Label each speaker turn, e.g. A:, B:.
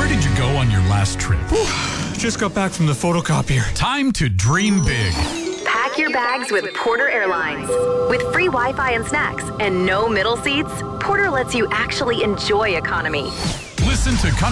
A: Where did you go on your last trip?
B: Just got back from the photocopier.
A: Time to dream big.
C: Pack your bags with Porter Airlines. With free Wi-Fi and snacks and no middle seats, Porter lets you actually enjoy economy.
A: Listen to